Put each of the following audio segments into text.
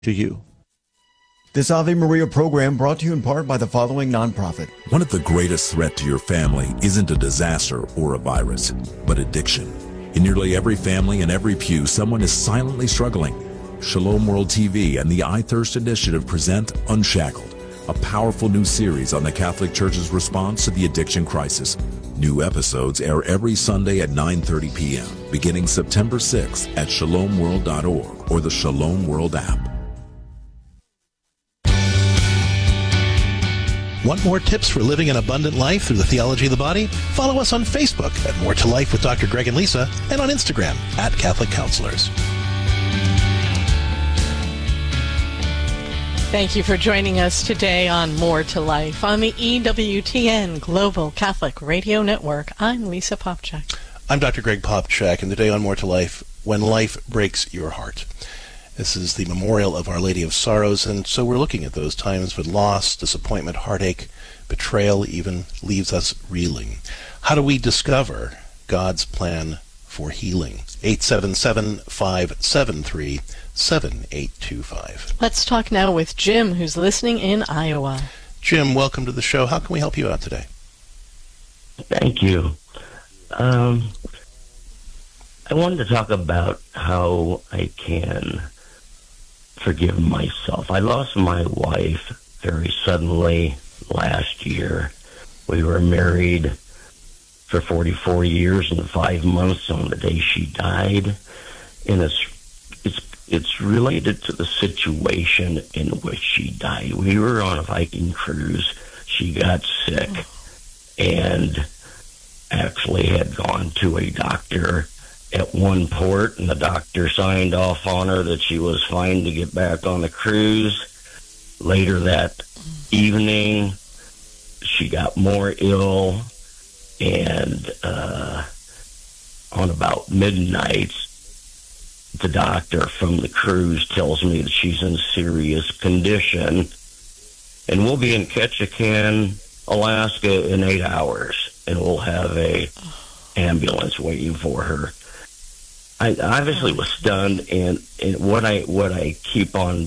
to you. This Ave Maria program brought to you in part by the following nonprofit. One of the greatest threats to your family isn't a disaster or a virus, but addiction. In nearly every family and every pew, someone is silently struggling. Shalom World TV and the iThirst Initiative present Unshackled, a powerful new series on the Catholic Church's response to the addiction crisis. New episodes air every Sunday at 9:30 p.m., beginning September 6th at shalomworld.org or the Shalom World app. Want more tips for living an abundant life through the theology of the body? Follow us on Facebook at More to Life with Dr. Greg and Lisa, and on Instagram at Catholic Counselors. Thank you for joining us today on More to Life on the EWTN Global Catholic Radio Network. I'm Lisa Popchak. I'm Dr. Greg Popchak, and today on More to Life, When Life Breaks Your Heart. This is the memorial of Our Lady of Sorrows, and so we're looking at those times when loss, disappointment, heartache, betrayal even leaves us reeling. How do we discover God's plan for healing? 877-573-7825. Let's talk now with Jim, who's listening in Iowa. Jim, welcome to the show. How can we help you out today? Thank you. I wanted to talk about how I can forgive myself. I lost my wife very suddenly last year. We were married for 44 years and 5 months on the day she died, and it's related to the situation in which she died. We were on a Viking cruise. She got sick and actually had gone to a doctor at one port, and the doctor signed off on her that she was fine to get back on the cruise. Later that evening, she got more ill, and on about midnight, the doctor from the cruise tells me that she's in serious condition, and we'll be in Ketchikan, Alaska in 8 hours, and we'll have a ambulance waiting for her. I obviously was stunned, and what I keep on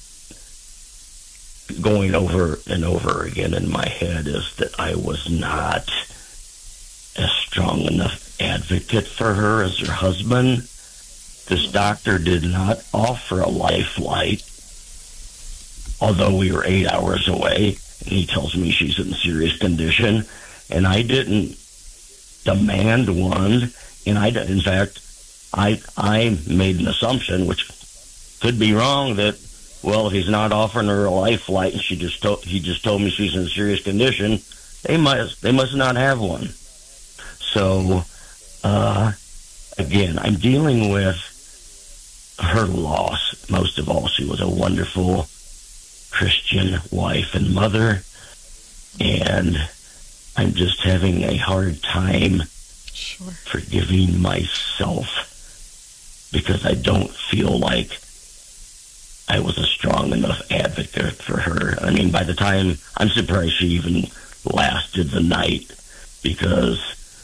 going over and over again in my head is that I was not a strong enough advocate for her as her husband. This doctor did not offer a lifeline, although we were 8 hours away, and he tells me she's in serious condition, and I didn't demand one, and in fact, I made an assumption, which could be wrong, that, well, if he's not offering her a life flight and he just told me she's in serious condition, they must not have one. So, again, I'm dealing with her loss. Most of all, she was a wonderful Christian wife and mother, and I'm just having a hard time forgiving myself, because I don't feel like I was a strong enough advocate for her. I mean, by the time, I'm surprised she even lasted the night, because,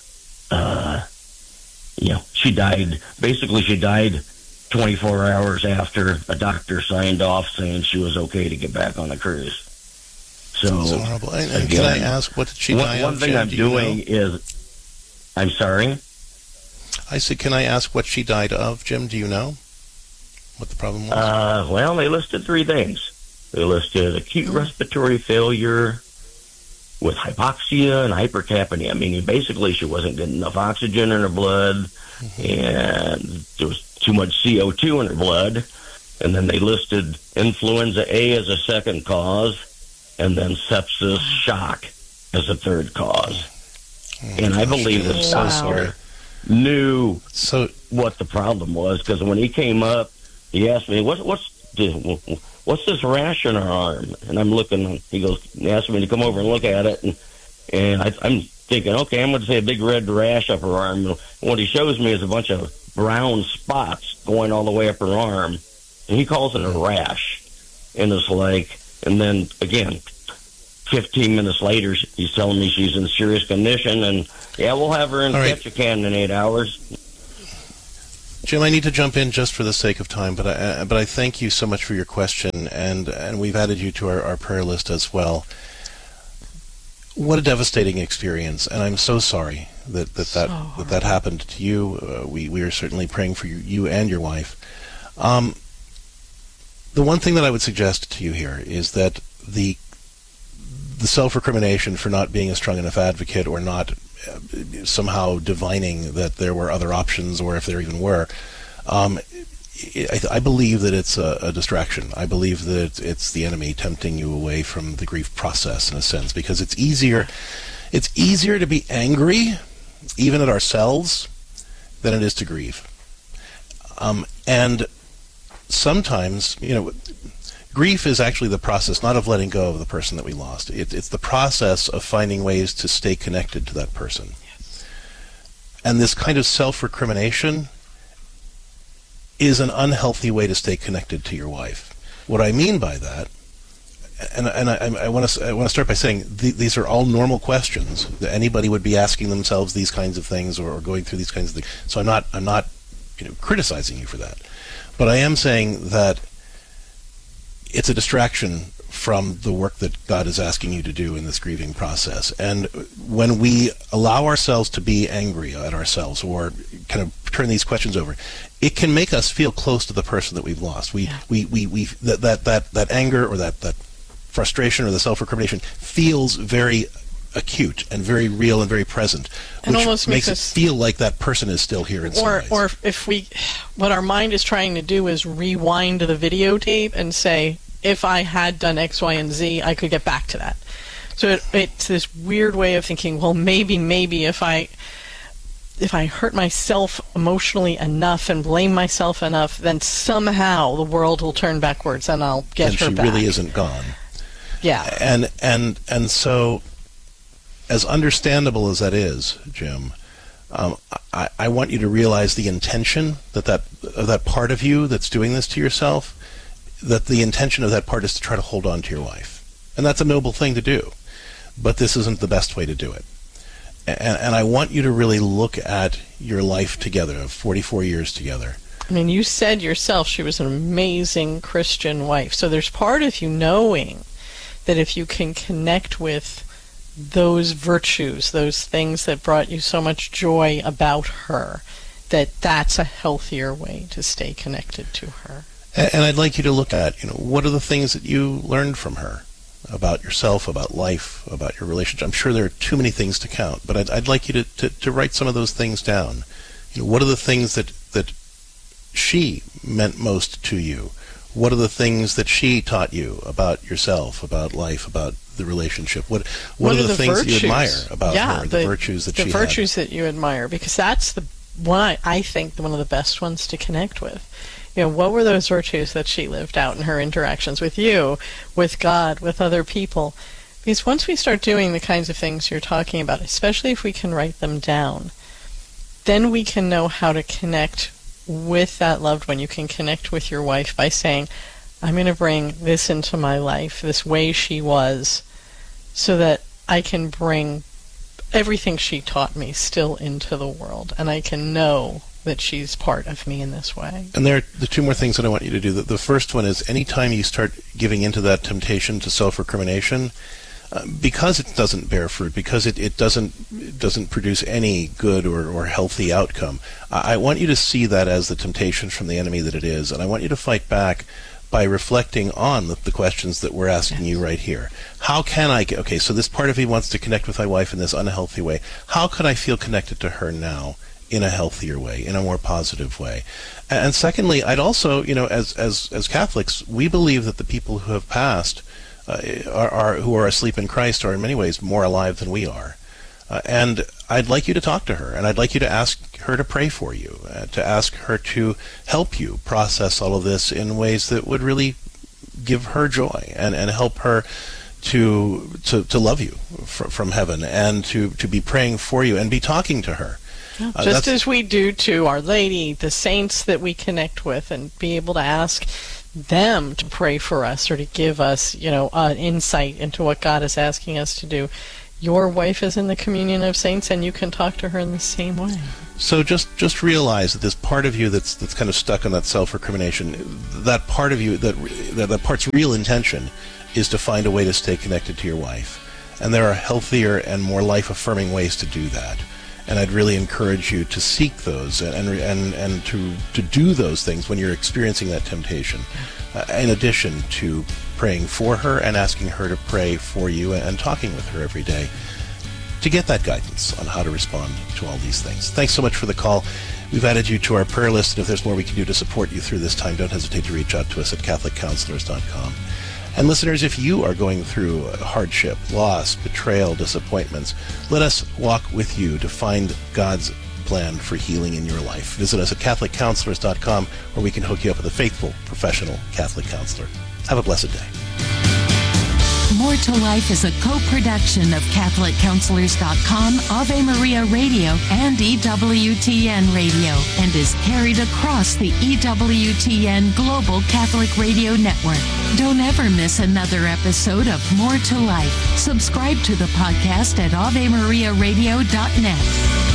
she died 24 hours after a doctor signed off saying she was okay to get back on the cruise. So, that's horrible. And can I ask, what did she die of? One thing I'm doing is, I'm sorry? I said, can I ask what she died of, Jim? Do you know what the problem was? Well, they listed 3 things. They listed acute respiratory failure with hypoxia and hypercapnia, meaning basically she wasn't getting enough oxygen in her blood, and there was too much CO2 in her blood. And then they listed influenza A as a second cause, and then sepsis shock as a third cause. And I believe the doctor knew what the problem was, because when he came up, he asked me, what's this rash in her arm? And I'm looking, he asked me to come over and look at it, and I'm thinking, okay, I'm going to say a big red rash up her arm. And what he shows me is a bunch of brown spots going all the way up her arm, and he calls it a rash. And it's like, and then again, 15 minutes later, he's telling me she's in serious condition, and we'll have her in Ketchikan in 8 hours. Jim, I need to jump in just for the sake of time, but I thank you so much for your question, and we've added you to our prayer list as well. What a devastating experience, and I'm so sorry that happened to you. We are certainly praying for you and your wife. The one thing that I would suggest to you here is that the self-recrimination for not being a strong enough advocate, or not somehow divining that there were other options, or if there even were, I believe that it's a distraction. I believe that it's the enemy tempting you away from the grief process, in a sense, because it's easier to be angry, even at ourselves, than it is to grieve. And sometimes, grief is actually the process, not of letting go of the person that we lost. It's the process of finding ways to stay connected to that person. Yes. And this kind of self-recrimination is an unhealthy way to stay connected to your wife. What I mean by that, and I want to start by saying these are all normal questions that anybody would be asking themselves, these kinds of things, or going through these kinds of things. So I'm not criticizing you for that, but I am saying that it's a distraction from the work that God is asking you to do in this grieving process. And when we allow ourselves to be angry at ourselves, or kind of turn these questions over, it can make us feel close to the person that we've lost. That anger, or that frustration, or the self-recrimination feels very acute and very real and very present, and which almost makes it feel like that person is still here in some ways. Or if what our mind is trying to do is rewind the videotape and say, if I had done X, Y, and Z, I could get back to that. So it's this weird way of thinking, well, maybe if I hurt myself emotionally enough and blame myself enough, then somehow the world will turn backwards and I'll get her back. And she really isn't gone. Yeah. And so, as understandable as that is, Jim, I want you to realize the intention of that part of you that's doing this to yourself, that the intention of that part is to try to hold on to your wife. And that's a noble thing to do. But this isn't the best way to do it. And I want you to really look at your life together, of 44 years together. I mean, you said yourself she was an amazing Christian wife. So there's part of you knowing that if you can connect with those virtues, those things that brought you so much joy about her, that's a healthier way to stay connected to her. And I'd like you to look at, what are the things that you learned from her about yourself, about life, about your relationship. I'm sure there are too many things to count, but I'd like you to write some of those things down. What are the things that she meant most to you? What are the things that she taught you about yourself, about life, about the relationship? What are the things that you admire about her, the virtues that she had? The virtues that you admire, because that's the one, I think, one of the best ones to connect with. What were those virtues that she lived out in her interactions with you, with God, with other people? Because once we start doing the kinds of things you're talking about, especially if we can write them down, then we can know how to connect with that loved one. You can connect with your wife by saying, I'm going to bring this into my life, this way she was, so that I can bring everything she taught me still into the world, and I can know that she's part of me in this way. And there are the two more things that I want you to do. The first one is, anytime you start giving into that temptation to self-recrimination, because it doesn't bear fruit, because it doesn't produce any good or healthy outcome, I want you to see that as the temptation from the enemy that it is, and I want you to fight back by reflecting on the questions that we're asking you right here. How can I so this part of me wants to connect with my wife in this unhealthy way. How can I feel connected to her now in a healthier way, in a more positive way? And secondly, I'd also, as Catholics, we believe that the people who have passed who are asleep in Christ are in many ways more alive than we are. And I'd like you to talk to her, and I'd like you to ask her to pray for you, to ask her to help you process all of this in ways that would really give her joy and help her to love you from heaven, and to be praying for you and be talking to her. Just as we do to Our Lady, the saints that we connect with, and be able to ask them to pray for us or to give us, an insight into what God is asking us to do. Your wife is in the communion of saints, and you can talk to her in the same way. So just realize that this part of you that's kind of stuck on that self-recrimination, that part of you, that part's real intention is to find a way to stay connected to your wife. And there are healthier and more life-affirming ways to do that. And I'd really encourage you to seek those and to do those things when you're experiencing that temptation, in addition to praying for her and asking her to pray for you and talking with her every day to get that guidance on how to respond to all these things. Thanks so much for the call. We've added you to our prayer list, and if there's more we can do to support you through this time, don't hesitate to reach out to us at CatholicCounselors.com. And listeners, if you are going through hardship, loss, betrayal, disappointments, let us walk with you to find God's plan for healing in your life. Visit us at CatholicCounselors.com, where we can hook you up with a faithful, professional Catholic counselor. Have a blessed day. More to Life is a co-production of CatholicCounselors.com, Ave Maria Radio, and EWTN Radio, and is carried across the EWTN Global Catholic Radio Network. Don't ever miss another episode of More to Life. Subscribe to the podcast at AveMariaRadio.net.